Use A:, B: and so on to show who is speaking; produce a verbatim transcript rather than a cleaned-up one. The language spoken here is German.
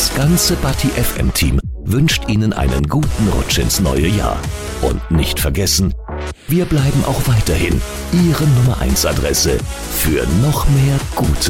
A: Das ganze Bati F M-Team wünscht Ihnen einen guten Rutsch ins neue Jahr. Und nicht vergessen, wir bleiben auch weiterhin Ihre Nummer eins Adresse für noch mehr gute